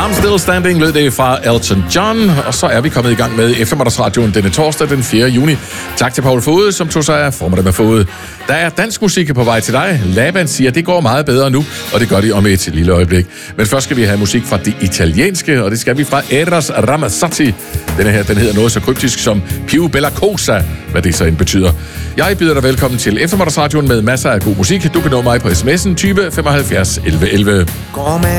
I'm Still Standing lød det fra Elton John, og så er vi kommet i gang med Eftermiddagsradioen denne torsdag den 4. juni. Tak til Paul Fode, som tog sig af formiddag med Fode. Der er dansk musik på vej til dig. Laban siger, at det går meget bedre nu, og det gør de om et lille øjeblik. Men først skal vi have musik fra det italienske, og det skal vi fra Eros Ramazzotti. Den hedder noget så kryptisk som Più Bella Cosa, hvad det så end betyder. Jeg byder dig velkommen til Eftermiddagsradioen med masser af god musik. Du kan nå mig på sms'en 20 75 11 11.